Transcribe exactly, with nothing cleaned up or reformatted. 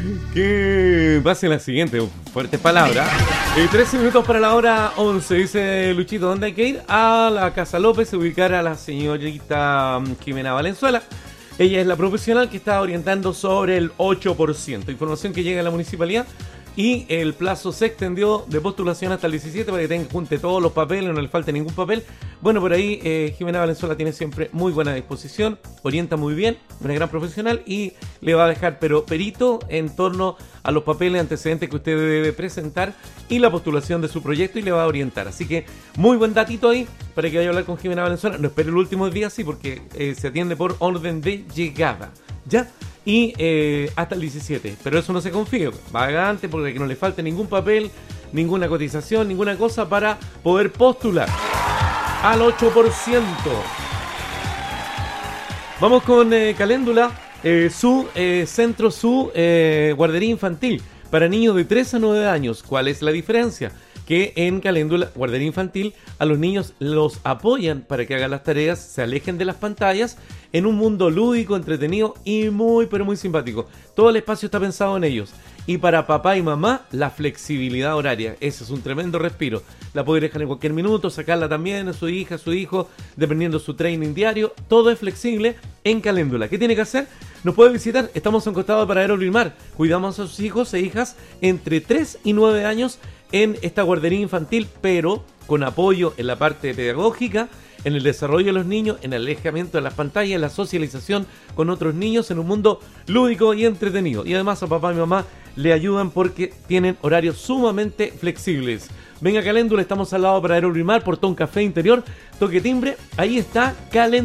Que pase la siguiente, fuertes palabras. Eh, trece minutos para la hora once, dice Luchito. ¿Dónde hay que ir? A la Casa López, ubicar a la señorita Jimena Valenzuela. Ella es la profesional que está orientando sobre el ocho por ciento. Información que llega a la municipalidad. Y el plazo se extendió de postulación hasta el diecisiete para que tenga, junte todos los papeles, no le falte ningún papel. Bueno, por ahí eh, Jimena Valenzuela tiene siempre muy buena disposición, orienta muy bien, una gran profesional y le va a dejar pero perito en torno a los papeles antecedentes que usted debe presentar y la postulación de su proyecto y le va a orientar. Así que muy buen datito ahí para que vaya a hablar con Jimena Valenzuela. No espere el último día, sí, porque eh, se atiende por orden de llegada. ¿Ya? Y eh, hasta el diecisiete, pero eso no se confíe, va antes porque que no le falte ningún papel, ninguna cotización, ninguna cosa para poder postular al ocho por ciento. Vamos con eh, Caléndula, eh, su eh, centro, su eh, guardería infantil para niños de tres a nueve años. ¿Cuál es la diferencia? Que en Caléndula, guardería infantil, a los niños los apoyan para que hagan las tareas, se alejen de las pantallas, en un mundo lúdico, entretenido y muy, pero muy simpático. Todo el espacio está pensado en ellos. Y para papá y mamá, la flexibilidad horaria. Ese es un tremendo respiro. La puede dejar en cualquier minuto, sacarla también a su hija, a su hijo, dependiendo de su training diario. Todo es flexible en Caléndula. ¿Qué tiene que hacer? Nos puede visitar. Estamos en Costado de Paradero Wilmar. Cuidamos a sus hijos e hijas entre tres y nueve años en esta guardería infantil, pero con apoyo en la parte pedagógica, en el desarrollo de los niños, en el alejamiento de las pantallas, en la socialización con otros niños en un mundo lúdico y entretenido. Y además a papá y mamá le ayudan porque tienen horarios sumamente flexibles. Venga Caléndula, estamos al lado de Paradero Wilmar, Portón Café Interior, toque timbre, ahí está Caléndula.